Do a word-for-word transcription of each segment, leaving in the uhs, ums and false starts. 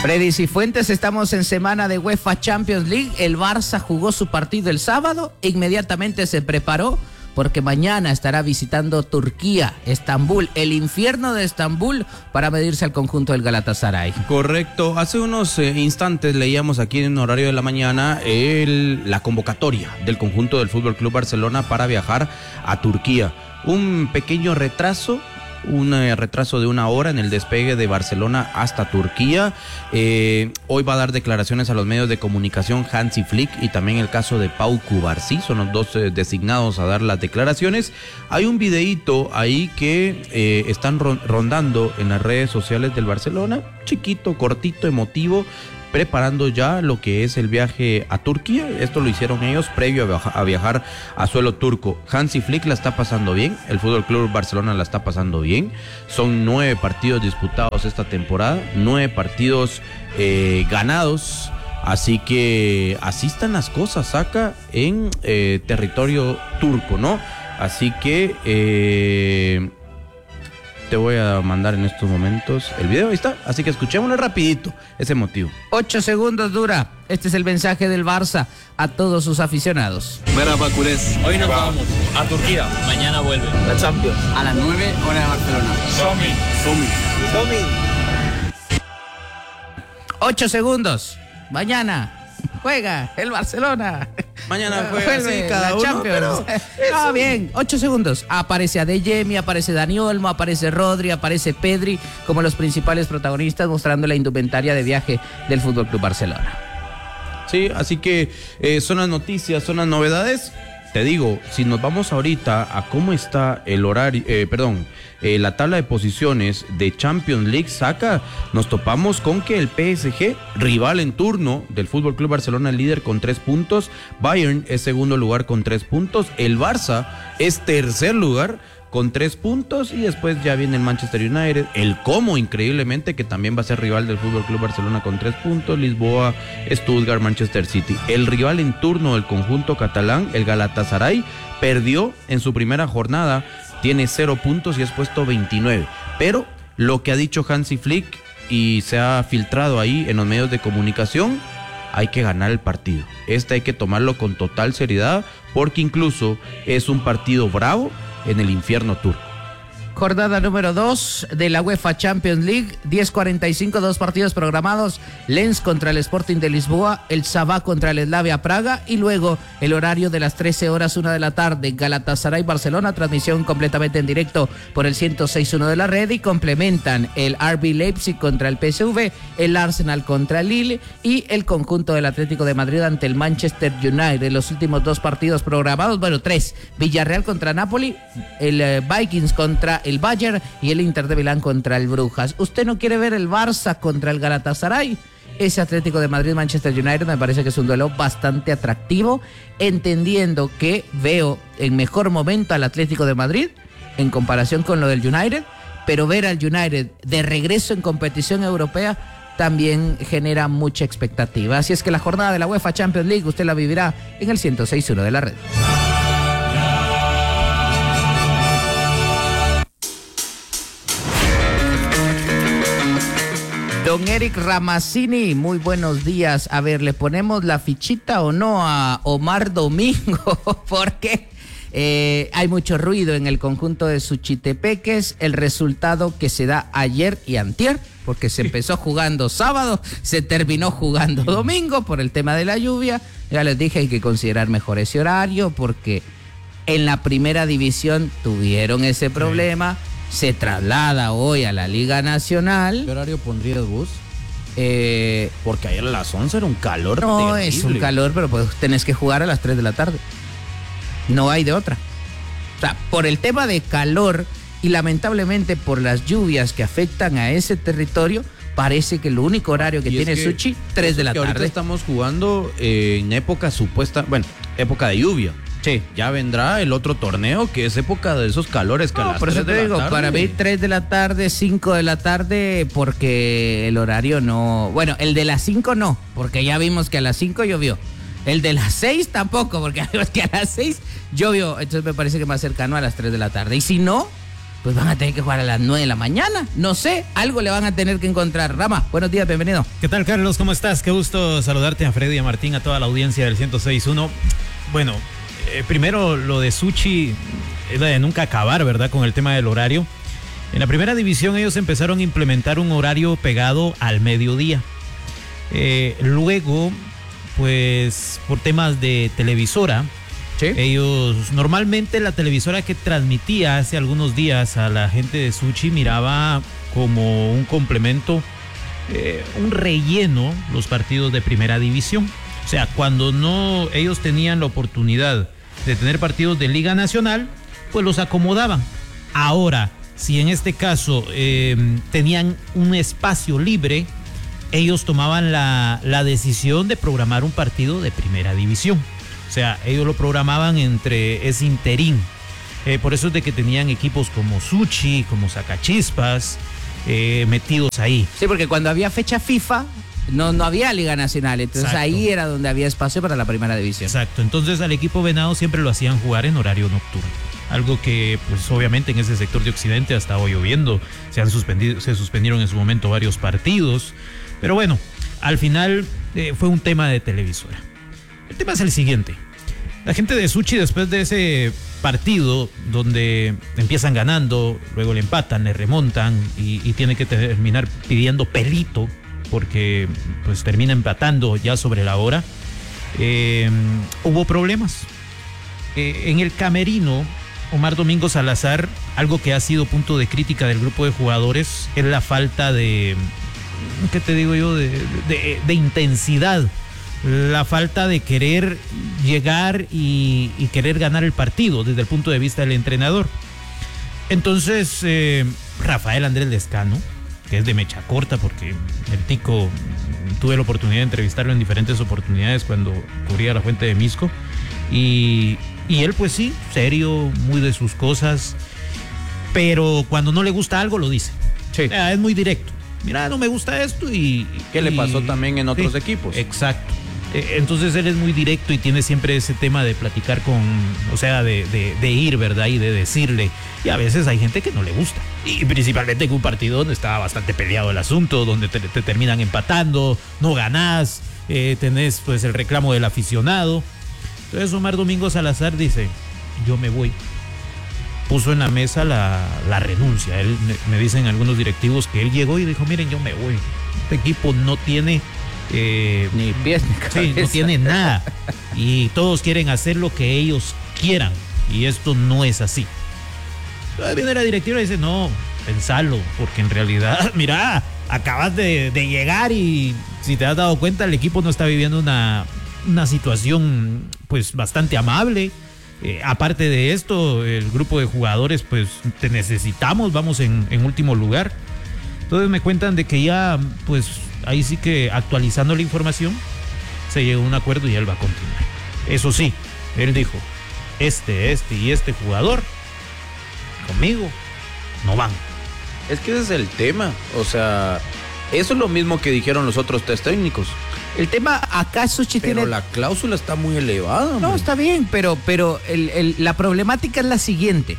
Freddy Cifuentes, estamos en semana de UEFA Champions League. El Barça jugó su partido el sábado e inmediatamente se preparó porque mañana estará visitando Turquía, Estambul, el infierno de Estambul, para medirse al conjunto del Galatasaray. Correcto. Hace unos eh, instantes leíamos aquí en horario de la mañana el, la convocatoria del conjunto del Fútbol Club Barcelona para viajar a Turquía. Un pequeño retraso. Un eh, retraso de una hora en el despegue de Barcelona hasta Turquía. Eh, hoy va a dar declaraciones a los medios de comunicación Hansi Flick y también el caso de Pau Cubarsí, son los dos eh, designados a dar las declaraciones. Hay un videíto ahí que eh, están rondando en las redes sociales del Barcelona, chiquito, cortito, emotivo, preparando ya lo que es el viaje a Turquía. Esto lo hicieron ellos previo a, viaja, a viajar a suelo turco. Hansi Flick la está pasando bien, el Fútbol Club Barcelona la está pasando bien. Son nueve partidos disputados esta temporada, nueve partidos eh, ganados. Así que así están las cosas acá en eh, territorio turco, ¿no? Así que eh, te voy a mandar en estos momentos el video, ahí está, así que escuchémoslo rapidito, ese motivo. Ocho segundos dura, este es el mensaje del Barça a todos sus aficionados. Merhaba Culés. Hoy nos vamos a Turquía, mañana vuelve. La Champions. A las nueve, hora de Barcelona. Somi. Somi. Somi. Ocho segundos, mañana juega el Barcelona. Mañana juega así cada la uno, Champions. No, bien, ocho segundos. Aparece Adeyemi, aparece Dani Olmo, aparece Rodri, aparece Pedri como los principales protagonistas, mostrando la indumentaria de viaje del Fútbol Club Barcelona. Sí, así que eh, son las noticias, son las novedades. Te digo, si nos vamos ahorita a cómo está el horario, eh, perdón, eh, la tabla de posiciones de Champions League, saca, nos topamos con que el P S G, rival en turno del Fútbol Club Barcelona, líder con tres puntos, Bayern es segundo lugar con tres puntos, el Barça es tercer lugar con tres puntos y después ya viene el Manchester United, el Como increíblemente que también va a ser rival del Fútbol Club Barcelona con tres puntos, Lisboa, Stuttgart, Manchester City. El rival en turno del conjunto catalán, el Galatasaray, perdió en su primera jornada, tiene cero puntos y es puesto veintinueve. Pero lo que ha dicho Hansi Flick y se ha filtrado ahí en los medios de comunicación, hay que ganar el partido. Este hay que tomarlo con total seriedad porque incluso es un partido bravo en el infierno turco. Jornada número dos de la UEFA Champions League, diez cuarenta y cinco, dos partidos programados, Lens contra el Sporting de Lisboa, el Sabah contra el Slavia Praga y luego el horario de las trece horas, una de la tarde, Galatasaray Barcelona, transmisión completamente en directo por el ciento seis punto uno de la red y complementan el R B Leipzig contra el P S V, el Arsenal contra el Lille y el conjunto del Atlético de Madrid ante el Manchester United. Los últimos dos partidos programados, bueno, tres, Villarreal contra Napoli, el eh, Vikings contra el Bayern y el Inter de Milán contra el Brujas. ¿Usted no quiere ver el Barça contra el Galatasaray? Ese Atlético de Madrid-Manchester United me parece que es un duelo bastante atractivo, entendiendo que veo en mejor momento al Atlético de Madrid en comparación con lo del United, pero ver al United de regreso en competición europea también genera mucha expectativa. Así es que la jornada de la UEFA Champions League usted la vivirá en el ciento seis punto uno de la red. Don Eric Ramazzini, muy buenos días. A ver, ¿le ponemos la fichita o no a Omar Domingo? Porque eh, hay mucho ruido en el conjunto de Suchitepeques. El resultado que se da ayer y antier, porque se empezó jugando sábado, se terminó jugando domingo por el tema de la lluvia. Ya les dije, hay que considerar mejor ese horario, porque en la primera división tuvieron ese problema. Se traslada hoy a la Liga Nacional. ¿Qué horario pondrías vos? Eh, Porque ayer a las once era un calor no, terrible. es un calor, pero pues tenés que jugar a las tres de la tarde. No hay de otra. O sea, por el tema de calor y lamentablemente por las lluvias que afectan a ese territorio, parece que el único horario que tiene que, Suchi, tres de la que tarde. Ahorita estamos jugando eh, en época supuesta, bueno, época de lluvia. Sí. Ya vendrá el otro torneo que es época de esos calores que no, a las por eso te digo, tarde, para mí tres de la tarde, cinco de la tarde, porque el horario no... Bueno, el de las cinco no, porque ya vimos que a las cinco llovió. El de las seis tampoco, porque vimos que a las seis llovió. Entonces me parece que más cercano a las tres de la tarde. Y si no, pues van a tener que jugar a las nueve de la mañana. No sé, algo le van a tener que encontrar. Rama, buenos días, bienvenido. ¿Qué tal, Carlos? ¿Cómo estás? Qué gusto saludarte a Freddy y a Martín, a toda la audiencia del ciento seis punto uno. Bueno, eh, primero lo de Suchi es la de nunca acabar, ¿verdad? Con el tema del horario. En la primera división ellos empezaron a implementar un horario pegado al mediodía. Eh, luego, pues, por temas de televisora, ¿sí? Ellos, normalmente la televisora que transmitía hace algunos días a la gente de Suchi miraba como un complemento, eh, un relleno, los partidos de primera división. O sea, cuando no ellos tenían la oportunidad de tener partidos de Liga Nacional, pues los acomodaban. Ahora, si en este caso eh, tenían un espacio libre, ellos tomaban la, la decisión de programar un partido de primera división. O sea, ellos lo programaban entre ese interín. Eh, por eso es de que tenían equipos como Suchi, como Sacachispas, eh, metidos ahí. Sí, porque cuando había fecha FIFA, no, no había Liga Nacional. Entonces Exacto. ahí era donde había espacio para la primera división. Exacto. Entonces al equipo Venado siempre lo hacían jugar en horario nocturno. Algo que, pues obviamente en ese sector de Occidente ha estado lloviendo. Se han suspendido, se suspendieron en su momento varios partidos. Pero bueno, al final eh, fue un tema de televisora. El tema es el siguiente. La gente de Suchi, después de ese partido donde empiezan ganando, luego le empatan, le remontan y, y tiene que terminar pidiendo pelito porque pues termina empatando ya sobre la hora, eh, hubo problemas. Eh, en el camerino, Omar Domingo Salazar, algo que ha sido punto de crítica del grupo de jugadores es la falta de, ¿qué te digo yo?, de, de, de intensidad. La falta de querer llegar y, y querer ganar el partido desde el punto de vista del entrenador. Entonces, eh, Rafael Andrés Lescano, que es de mecha corta, porque el tico tuve la oportunidad de entrevistarlo en diferentes oportunidades cuando cubría la Fuente de Misco, y, y él pues sí, serio, muy de sus cosas, pero cuando no le gusta algo lo dice. Sí. Eh, es muy directo. Mira, no me gusta esto y... ¿Qué le pasó también en otros sí, equipos? Exacto. Entonces él es muy directo y tiene siempre ese tema de platicar con, o sea, de, de, de ir, ¿verdad? Y de decirle. Y a veces hay gente que no le gusta. Y principalmente en un partido donde estaba bastante peleado el asunto, donde te, te terminan empatando, no ganás, eh, tenés pues el reclamo del aficionado. Entonces Omar Domingo Salazar dice, yo me voy. Puso en la mesa la, la renuncia. Él, me dicen algunos directivos que él llegó y dijo, miren, yo me voy. Este equipo no tiene... Eh, ni pies ni cabeza. Sí, no tiene nada y todos quieren hacer lo que ellos quieran y esto no es así. Entonces viene la directiva y dice, no, pensalo, porque en realidad, mira, acabas de, de llegar y si te has dado cuenta el equipo no está viviendo una, una situación pues bastante amable. Eh, aparte de esto, el grupo de jugadores pues te necesitamos, vamos en, en último lugar. Entonces me cuentan de que ya pues ahí sí que actualizando la información se llegó a un acuerdo y él va a continuar. Eso sí, él dijo, este, este y este jugador conmigo no van. Es que ese es el tema, o sea, eso es lo mismo que dijeron los otros tres técnicos. El tema acá Suchi pero tiene... la cláusula está muy elevada, hombre. No, está bien, pero, pero el, el, la problemática es la siguiente.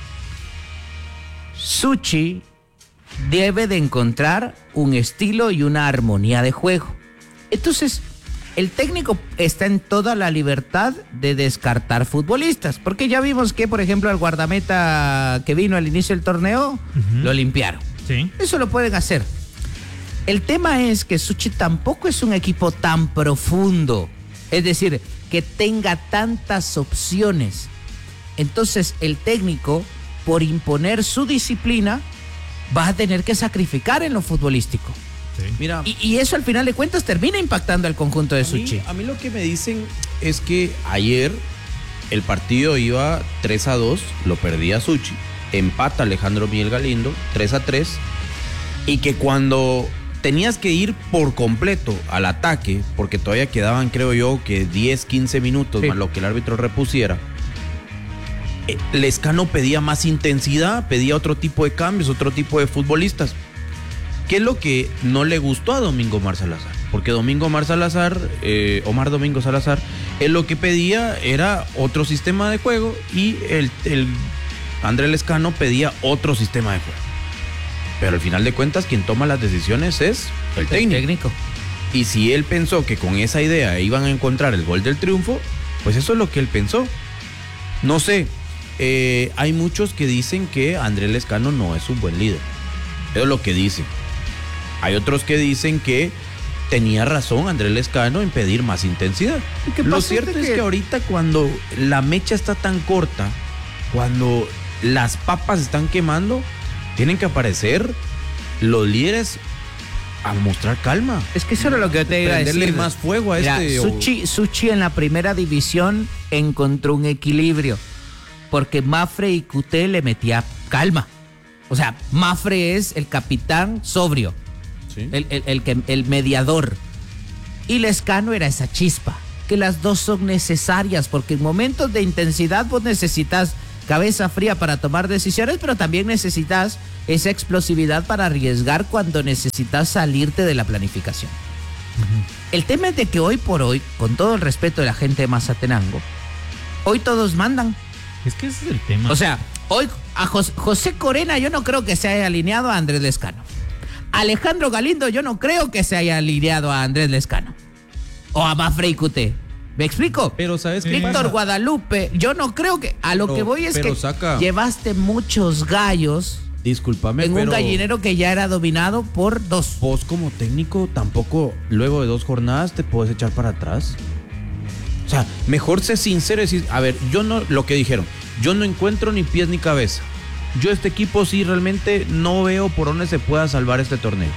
Suchi debe de encontrar un estilo y una armonía de juego. Entonces, el técnico está en toda la libertad de descartar futbolistas, porque ya vimos que, por ejemplo, al guardameta que vino al inicio del torneo, uh-huh. lo limpiaron. Sí. Eso lo pueden hacer. El tema es que Suchi tampoco es un equipo tan profundo, es decir, que tenga tantas opciones. Entonces, el técnico, por imponer su disciplina, vas a tener que sacrificar en lo futbolístico. Sí. Mira, y, y eso al final de cuentas termina impactando al conjunto de a Suchi. Mí, a mí lo que me dicen es que ayer el partido iba tres a dos, lo perdía Suchi, empata Alejandro Miguel Galindo, tres a tres, y que cuando tenías que ir por completo al ataque, porque todavía quedaban, creo yo, que diez, quince minutos sí. más lo que el árbitro repusiera, Lescano pedía más intensidad, pedía otro tipo de cambios, otro tipo de futbolistas. ¿Qué es lo que no le gustó a Domingo Omar Salazar? Porque Domingo Omar Salazar, eh, Omar Domingo Salazar, él lo que pedía era otro sistema de juego y el, el Andrés Lescano pedía otro sistema de juego. Pero al final de cuentas, quien toma las decisiones es el técnico. El técnico. Y si él pensó que con esa idea iban a encontrar el gol del triunfo, pues eso es lo que él pensó. No sé, eh, hay muchos que dicen que Andrés Lescano no es un buen líder. Eso es lo que dicen. Hay otros que dicen que tenía razón Andrés Lescano en pedir más intensidad. Lo cierto es que... es que ahorita cuando la mecha está tan corta, cuando las papas están quemando, tienen que aparecer los líderes a mostrar calma. Es que eso era lo que yo te iba a decir. Prenderle más fuego a Mira, este. Suchi, Suchi en la primera división encontró un equilibrio, porque Mafre y Cuté le metía calma. O sea, Mafre es el capitán sobrio, ¿sí? el, el, el, que, el mediador. Y Lescano era esa chispa, que las dos son necesarias, porque en momentos de intensidad vos necesitas cabeza fría para tomar decisiones, pero también necesitas esa explosividad para arriesgar cuando necesitas salirte de la planificación. Uh-huh. El tema es de que hoy por hoy, con todo el respeto de la gente de Mazatenango, hoy todos mandan. Es que ese es el tema. O sea, hoy a Jos- José Corena yo no creo que se haya alineado a Andrés Lescano. Alejandro Galindo yo no creo que se haya alineado a Andrés Lescano. O a Mafre y Cuté. ¿Me explico? Pero ¿sabes qué Víctor pasa? Guadalupe, yo no creo que... A lo Pero- que voy es pero que saca- llevaste muchos gallos Discúlpame, en pero un gallinero que ya era dominado por dos. vos como técnico tampoco luego de dos jornadas te puedes echar para atrás. O sea, mejor ser sincero y decir, a ver, yo no, lo que dijeron, yo no encuentro ni pies ni cabeza. Yo este equipo sí realmente no veo por dónde se pueda salvar este torneo.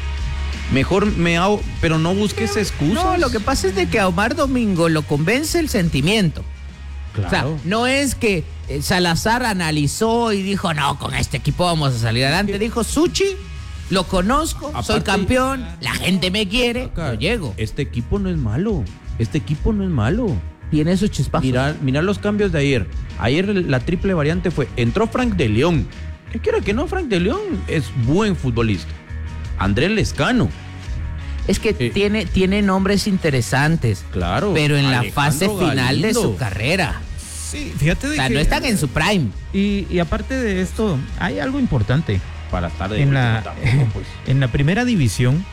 Mejor me hago, pero no busques excusas. No, lo que pasa es de que a Omar Domingo lo convence el sentimiento. Claro. O sea, no es que eh, Salazar analizó y dijo, no, con este equipo vamos a salir adelante. Dijo, Suchi, lo conozco, Aparte, soy campeón, la gente me quiere, Acá, yo llego. Este equipo no es malo. Este equipo no es malo. Tiene sus chispazos. Mira, mira los cambios de ayer. Ayer la triple variante fue, entró Frank de León. ¿Qué quiera que no? Frank de León es buen futbolista. Andrés Lescano. Es que Eh. tiene, tiene nombres interesantes. Claro. Pero en la Alejandro fase final de Galindo. su carrera. Sí, fíjate de O sea, que... no están en su prime. Y, y aparte de esto, hay algo importante. Para estar de En la, último tampoco, pues. en la primera división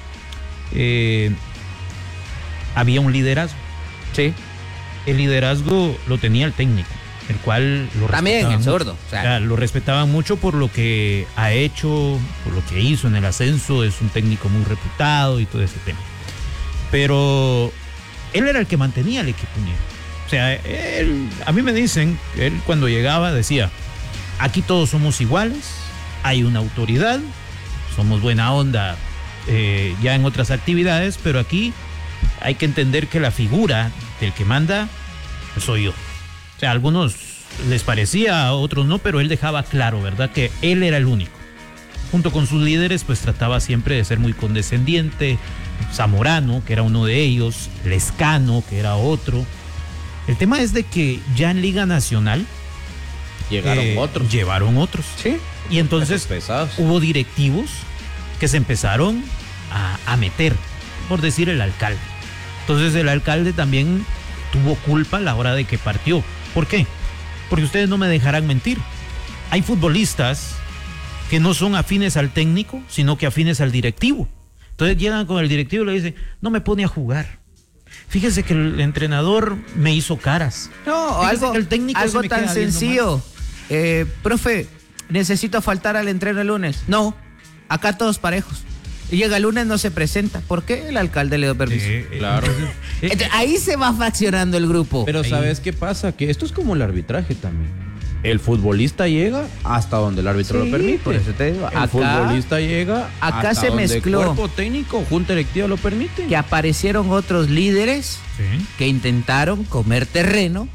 eh, había un liderazgo. Sí. El liderazgo lo tenía el técnico, el cual lo También respetaban el mucho. zurdo. O sea, O sea, lo respetaban mucho por lo que ha hecho, por lo que hizo en el ascenso. Es un técnico muy reputado y todo ese tema. Pero él era el que mantenía el equipo unido. O sea, él, a mí me dicen que él cuando llegaba decía, aquí todos somos iguales, hay una autoridad, somos buena onda eh, ya en otras actividades, pero aquí hay que entender que la figura del que manda pues soy yo. O sea, a algunos les parecía, a otros no, pero él dejaba claro, ¿verdad?, que él era el único. Junto con sus líderes, pues trataba siempre de ser muy condescendiente. Zamorano, que era uno de ellos, Lescano, que era otro. El tema es de que ya en Liga Nacional Llegaron eh, otros. Llevaron otros. Sí. Y entonces Pesos pesados. hubo directivos que se empezaron a, a meter, por decir el alcalde. Entonces el alcalde también tuvo culpa a la hora de que partió. ¿Por qué? Porque ustedes no me dejarán mentir. Hay futbolistas que no son afines al técnico, sino que afines al directivo. Entonces llegan con el directivo y le dicen, no me pone a jugar. Fíjese que el entrenador me hizo caras. no, Fíjese algo, que el técnico se algo me tan queda viendo sencillo. Eh, profe, necesito faltar al entreno el lunes. No, acá todos parejos. Y llega el lunes, no se presenta. ¿Por qué? El alcalde le dio permiso. Eh, eh, Claro. entonces, eh, Entonces, ahí se va fraccionando el grupo. Pero Ahí. ¿sabes qué pasa? Que esto es como el arbitraje también. El futbolista llega hasta donde el árbitro Sí, lo permite. por eso te digo, El acá- futbolista llega acá hasta se donde mezcló. el cuerpo técnico, junta directiva lo permite. Que aparecieron otros líderes sí. que intentaron comer terreno.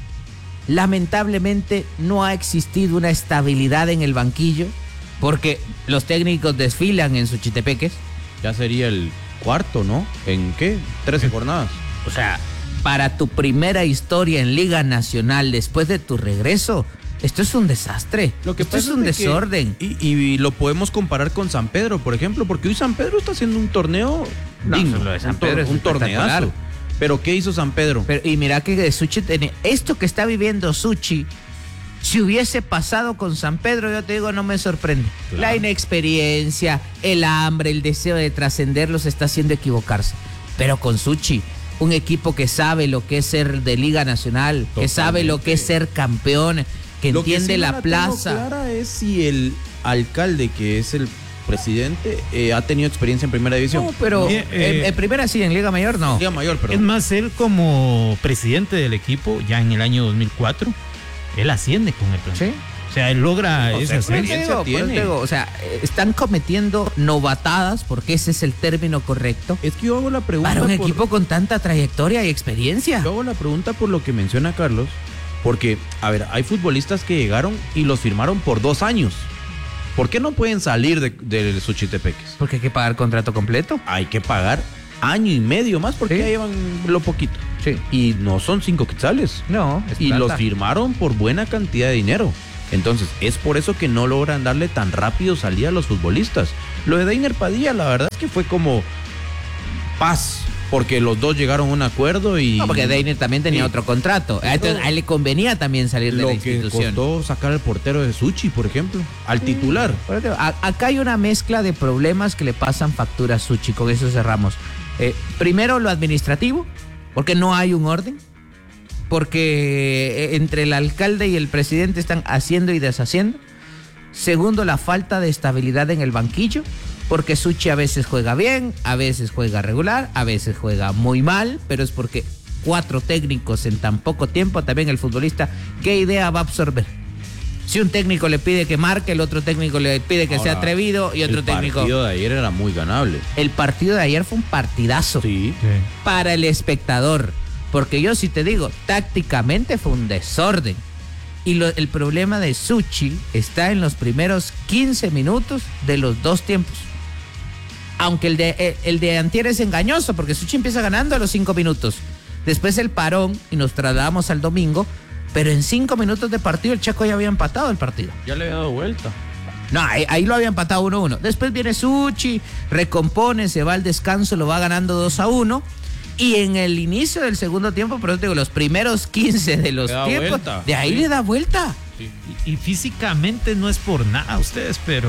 Lamentablemente no ha existido una estabilidad en el banquillo, porque los técnicos desfilan en Suchitepeques. Ya sería el cuarto, ¿no? ¿En qué? trece jornadas. O sea, para tu primera historia en Liga Nacional después de tu regreso, esto es un desastre. Lo que esto es pasa un de que- desorden. y, y lo podemos comparar con San Pedro, por ejemplo, porque hoy San Pedro está haciendo un torneo No, digno, lo de San un, tor- Pedro es un espectacular. torneazo. Pero ¿qué hizo San Pedro? Pero, y mira que Suchi tenía, esto que está viviendo Suchi Si hubiese pasado con San Pedro, yo te digo, no me sorprende. Claro. La inexperiencia, el hambre, el deseo de trascender los está haciendo equivocarse. Pero con Suchi, un equipo que sabe lo que es ser de Liga Nacional, Totalmente. que sabe lo que es ser campeón, que Lo entiende sí no la, tengo plaza. clara es si el alcalde, que es el presidente, eh, ha tenido experiencia en primera división. No, pero Bien, en, eh, en primera sí, en Liga Mayor no. Liga Mayor, Es perdón. más, él como presidente del equipo, ya en el año dos mil cuatro, él asciende con el plan. ¿Sí? O sea, él logra O sea, esa Por eso te ascenso. experiencia digo, por eso te tiene. digo, o sea, eh, están cometiendo novatadas, porque ese es el término correcto, Es que yo hago la pregunta para un por- equipo con tanta trayectoria y experiencia. Yo hago la pregunta por lo que menciona Carlos, porque, a ver, hay futbolistas que llegaron y los firmaron por dos años. ¿Por qué no pueden salir de, de Suchitepeques? Porque hay que pagar contrato completo. Hay que pagar año y medio más porque Sí. ya llevan lo poquito. Sí. Y no son cinco quetzales. No, es Y plata. los firmaron por buena cantidad de dinero. Entonces, es por eso que no logran darle tan rápido salida a los futbolistas. Lo de Deiner Padilla, la verdad es que fue como paz, porque los dos llegaron a un acuerdo y... No, porque Deiner también tenía Sí. otro contrato. A él, a él le convenía también salir de Lo la que institución. costó sacar al portero de Suchi, por ejemplo, al titular. Por eso te digo, a- Acá hay una mezcla de problemas que le pasan factura a Suchi, con eso cerramos. Eh, primero, lo administrativo, porque no hay un orden, porque eh, entre el alcalde y el presidente están haciendo y deshaciendo. Segundo, la falta de estabilidad en el banquillo, porque Suchi a veces juega bien, a veces juega regular, a veces juega muy mal, pero es porque cuatro técnicos en tan poco tiempo, también el futbolista, ¿qué idea va a absorber? Si un técnico le pide que marque, el otro técnico le pide que sea Ahora, atrevido y otro el técnico... partido de ayer era muy ganable. El partido de ayer fue un partidazo Sí. Sí. para el espectador, porque yo sí te digo, tácticamente fue un desorden. Y lo- el problema de Suchi está en los primeros quince minutos de los dos tiempos. Aunque el de, el, el de antier es engañoso, porque Suchi empieza ganando a los cinco minutos. Después el parón y nos trasladamos al domingo, pero en cinco minutos de partido el Chaco ya había empatado el partido. Ya le había dado vuelta. No, ahí, ahí lo había empatado uno a uno. Después viene Suchi, recompone, se va al descanso, lo va ganando dos a uno. Y en el inicio del segundo tiempo, pero te digo, los primeros quince de los Le da tiempos, vuelta, de ahí sí. le da vuelta. Y, y físicamente no es por nada ustedes, pero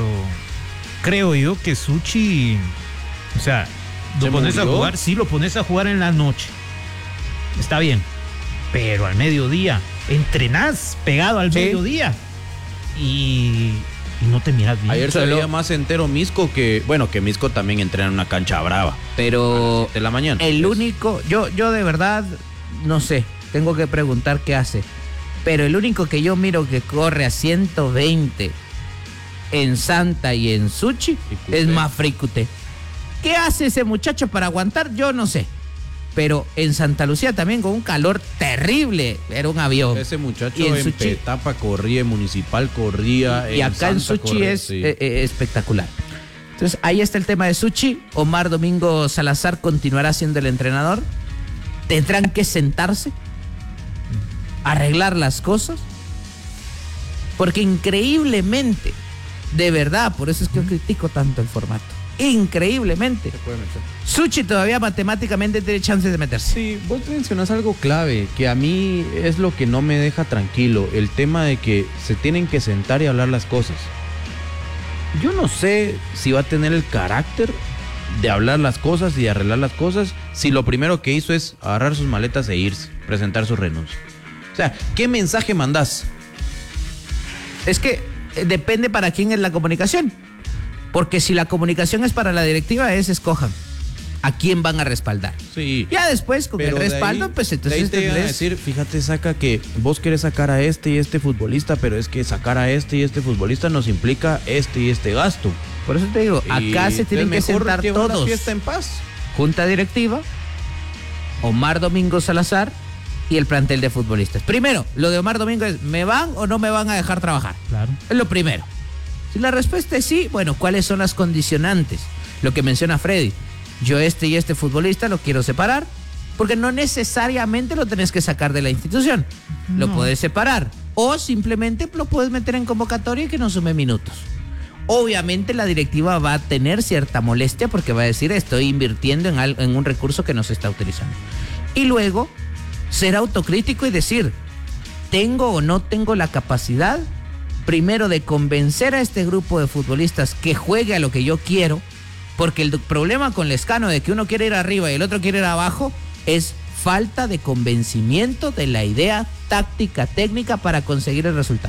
creo yo que Suchi, o sea, lo ¿Se pones a murió? jugar, sí, lo pones a jugar en la noche. Está bien, pero al mediodía, entrenás pegado al Sí. mediodía y, y no te miras bien. Ayer se Solo- veía más entero Misco que, bueno, que Misco también entrena en una cancha brava. Pero De la mañana. el pues. único, yo, yo de verdad, no sé, tengo que preguntar qué hace. Pero el único que yo miro que corre a ciento veinte en Santa y en Suchi Y Cute. es Mafricute. ¿Qué hace ese muchacho para aguantar? Yo no sé. Pero en Santa Lucía también con un calor terrible, era un avión. Ese muchacho Y en en, Suchi- Petapa corría, en Municipal corría. Y acá en Santa Suchi corre, es sí. eh, eh, espectacular. Entonces, ahí está el tema de Suchi. Omar Domingo Salazar continuará siendo el entrenador. Tendrán que sentarse, arreglar las cosas. Porque increíblemente, de verdad, por eso es que yo critico tanto el formato. Increíblemente, Suchi todavía matemáticamente tiene chances de meterse. Sí, vos mencionas algo clave, que a mí es lo que no me deja tranquilo, el tema de que se tienen que sentar y hablar las cosas. Yo no sé si va a tener el carácter de hablar las cosas y de arreglar las cosas si lo primero que hizo es agarrar sus maletas e irse, presentar su renuncia. O sea, ¿qué mensaje mandás? Es que eh, depende para quién es la comunicación. Porque si la comunicación es para la directiva, es escojan a quién van a respaldar. Sí. Ya después, con Pero el de respaldo, ahí- pues de entonces ahí te iban a tendrás- decir, fíjate, saca que vos querés sacar a este y este futbolista, pero es que sacar a este y este futbolista nos implica este y este gasto. Por eso te digo, Y acá se tienen que es mejor sentar llevar la todos. fiesta en paz. Junta directiva, Omar Domingo Salazar y el plantel de futbolistas. Primero, lo de Omar Domingo es, ¿me van o no me van a dejar trabajar? Claro. Es lo primero. Si la respuesta es sí, bueno, ¿cuáles son las condicionantes? Lo que menciona Freddy. Yo este y este futbolista lo quiero separar, porque no necesariamente lo tenés que sacar de la institución. Lo No. puedes separar. O simplemente lo puedes meter en convocatoria y que no sume minutos. Obviamente la directiva va a tener cierta molestia porque va a decir, estoy invirtiendo en, al- en un recurso que no se está utilizando. Y luego, ser autocrítico y decir, tengo o no tengo la capacidad, primero, de convencer a este grupo de futbolistas que juegue a lo que yo quiero, porque el problema con Lescano de que uno quiere ir arriba y el otro quiere ir abajo es falta de convencimiento de la idea táctica, técnica para conseguir el resultado.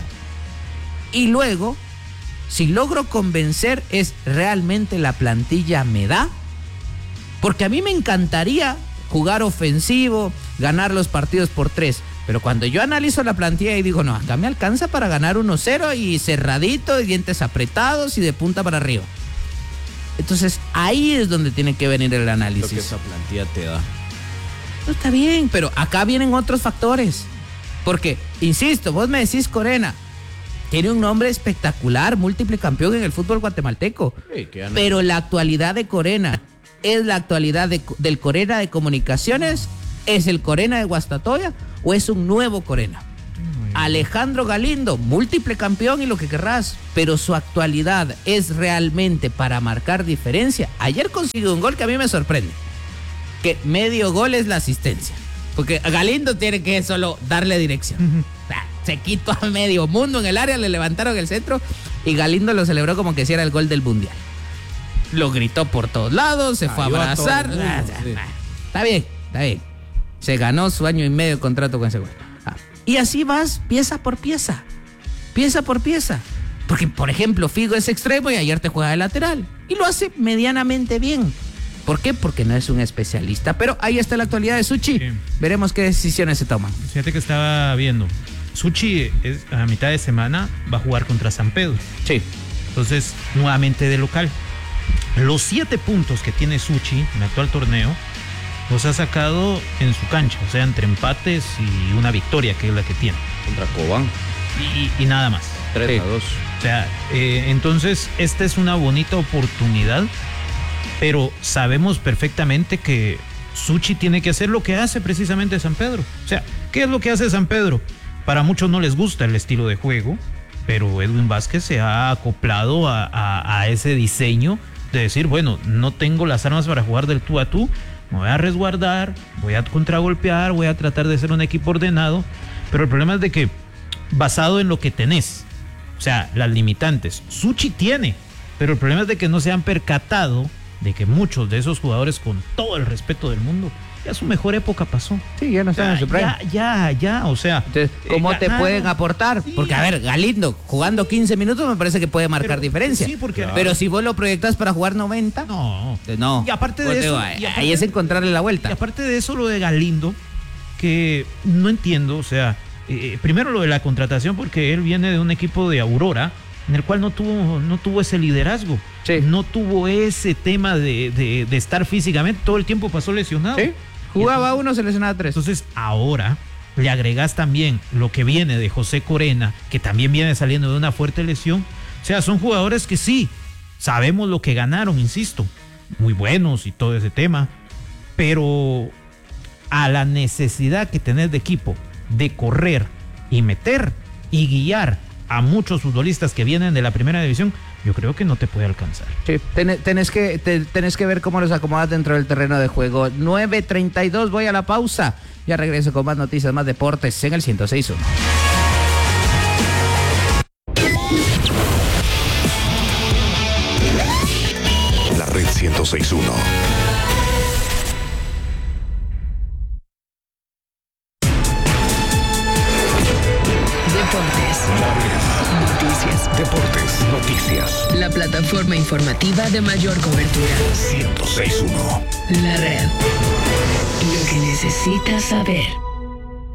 Y luego, si logro convencer, es realmente la plantilla me da, porque a mí me encantaría jugar ofensivo, ganar los partidos por tres, pero cuando yo analizo la plantilla y digo, no, acá me alcanza para ganar uno cero y cerradito, y dientes apretados y de punta para arriba. Entonces ahí es donde tiene que venir el análisis. Lo que esa plantilla te da. No, está bien, pero acá vienen otros factores. Porque, insisto, vos me decís Corena, tiene un nombre espectacular, múltiple campeón en el fútbol guatemalteco. Sí, que pero la actualidad de Corena, ¿es la actualidad de, del Corena de Comunicaciones? ¿Es el Corena de Guastatoya? ¿O es un nuevo Corena? Alejandro Galindo, múltiple campeón y lo que querrás, pero su actualidad es realmente para marcar diferencia. Ayer consiguió un gol que a mí me sorprende, que medio gol es la asistencia, porque Galindo tiene que solo darle dirección. Uh-huh. Se quitó a medio mundo en el área, le levantaron el centro y Galindo lo celebró como que si era el gol del mundial. Lo gritó por todos lados, se fue a abrazar. Mundo, sí. Está bien, está bien. Se ganó su año y medio de contrato con ese gol. Y así vas pieza por pieza, pieza por pieza. Porque, por ejemplo, Figo es extremo y ayer te juega de lateral. Y lo hace medianamente bien. ¿Por qué? Porque no es un especialista. Pero ahí está la actualidad de Suchi. Sí. Veremos qué decisiones se toman. Fíjate que estaba viendo. Suchi es, a mitad de semana va a jugar contra San Pedro. Sí. Entonces, nuevamente de local. Los siete puntos que tiene Suchi en el actual torneo los ha sacado en su cancha, o sea, entre empates y una victoria, que es la que tiene. Contra Cobán. Y, y nada más. tres a dos. O sea, eh, entonces, esta es una bonita oportunidad, pero sabemos perfectamente que Suchi tiene que hacer lo que hace precisamente San Pedro. O sea, ¿qué es lo que hace San Pedro? Para muchos no les gusta el estilo de juego, pero Edwin Vázquez se ha acoplado a, a, a ese diseño de decir, bueno, no tengo las armas para jugar del tú a tú, me voy a resguardar, voy a contragolpear, voy a tratar de ser un equipo ordenado, pero el problema es de que basado en lo que tenés, o sea, las limitantes, Suchi tiene, pero el problema es de que no se han percatado de que muchos de esos jugadores, con todo el respeto del mundo, ya su mejor época pasó. Sí, ya no están en su prime. Ya, ya, ya, o sea. Entonces, ¿cómo eh, te ganar, pueden aportar? Sí. Porque, a ver, Galindo, jugando quince minutos me parece que puede marcar pero, diferencia. Sí, porque, claro. Pero si vos lo proyectas para jugar noventa, no. No. Y aparte de eso. Ahí, y aparte, ahí es encontrarle la vuelta. Y aparte de eso, lo de Galindo, que no entiendo, o sea, eh, primero lo de la contratación, porque él viene de un equipo de Aurora, en el cual no tuvo, no tuvo ese liderazgo. Sí. No tuvo ese tema de, de, de estar físicamente, todo el tiempo pasó lesionado. Sí. Jugaba uno, se lesionaba tres. Entonces, ahora le agregás también lo que viene de José Corena, que también viene saliendo de una fuerte lesión. O sea, son jugadores que sí, sabemos lo que ganaron, insisto, muy buenos y todo ese tema, pero a la necesidad que tenés de equipo de correr y meter y guiar a muchos futbolistas que vienen de la primera división, yo creo que no te puede alcanzar. Sí, ten, tenés, que, te, tenés que ver cómo los acomodas dentro del terreno de juego. nueve treinta y dos, voy a la pausa. Ya regreso con más noticias, más deportes en el ciento seis punto uno. La red ciento seis punto uno. Noticias. Deportes, noticias. La plataforma informativa de mayor cobertura. ciento seis punto uno. La red. Lo que necesitas saber.